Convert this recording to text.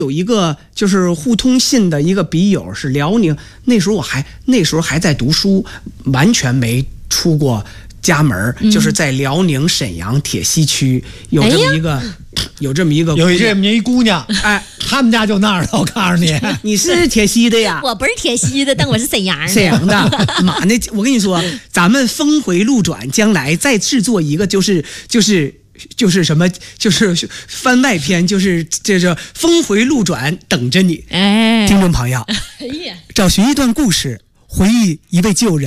有一个就是互通信的一个笔友是辽宁，那时候还在读书，完全没出过家门，就是在辽宁沈阳铁西区有这么一个。有这么一姑娘，哎，他们家就那儿的，我告诉你， 你是铁西的呀？ 我不是铁西的，但我是沈阳的。 沈阳的，妈那我跟你说，咱们峰回路转，将来再制作一个就是什么，就是番外篇，就是这峰回路转等着你。哎，听众朋友，找寻一段故事，回忆一位旧人。